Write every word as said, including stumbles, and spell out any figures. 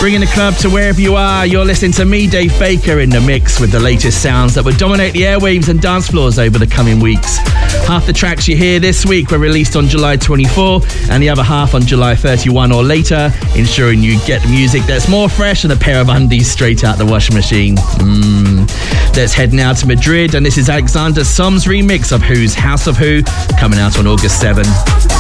Bringing the club to wherever you are. You're listening to me, Dave Baker, in the mix with the latest sounds that will dominate the airwaves and dance floors over the coming weeks. Half the tracks you hear this week were released on July twenty-fourth and the other half on July thirty-first or later, ensuring you get music that's more fresh than a pair of undies straight out the washing machine. Mm. Let's head now to Madrid, and this is Alexander Som's remix of Who's House of Who, coming out on August seventh.